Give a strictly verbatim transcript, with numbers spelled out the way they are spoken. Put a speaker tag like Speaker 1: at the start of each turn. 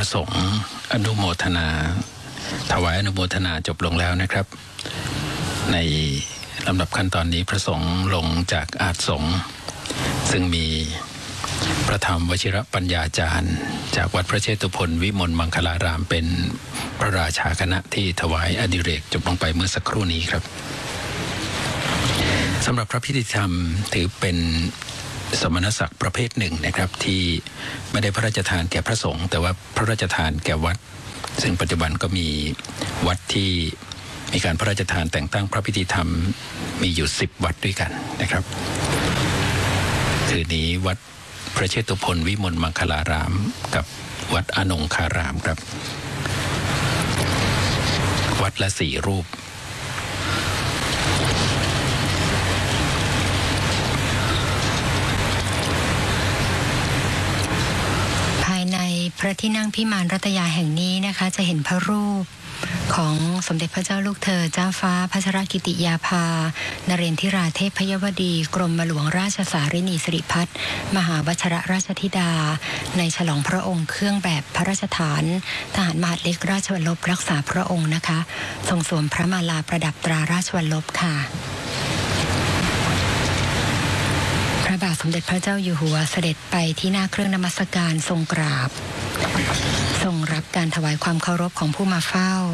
Speaker 1: ระสงฆ์อนุโมทนาถวายอนุโมทนาจบลงแล้วนะครับในลำดับขั้นตอนนี้พระสงฆ์ลงจากอาสงฆ์ซึ่งมีพระธรรมวชิรปัญญาจารย์จากวัดพระเชตุพนวิมลมังคลารามเป็นพระราชาคณะที่ถวายอดิเรกจบลงไปเมื่อสักครู่นี้ครับสำหรับพระพิธีธรรมถือเป็นสมณศักดิ์ประเภทหนึ่งนะครับที่ไม่ได้พระราชทานแก่พระสงฆ์แต่ว่าพระราชทานแก่วัดซึ่งปัจจุบันก็มีวัดที่มีการพระราชทานแต่งตั้งพระพิธีธรรมมีอยู่สิบวัดด้วยกันนะครับคือนี้วัดพระเชตุพนวิมลมังคลารามกับวัดอนงคารามครับวัดละสี่รูป
Speaker 2: ภายในพระที่นั่งพิมานรัตยาแห่งนี้นะคะจะเห็นพระรูปของสมเด็จพระเจ้าลูกเธอเจ้าฟ้าพัชรกิติยาภานเรนทิราเทพยวดีกรมหลวงราชสารินีสิริพัฒน์มหาวชรราชธิดาในฉลองพระองค์เครื่องแบบพระราชทานทหารมหาดเล็กราชวัลลบรักษาพระองค์นะคะทรงสวมพระมาลาประดับตราราชวัลลบค่ะพระบาทสมเด็จพระเจ้าอยู่หัวเสด็จไปที่หน้าเครื่องนมัสการทรงกราบทรงรับการถวายความเคารพของผู้มาเฝ้า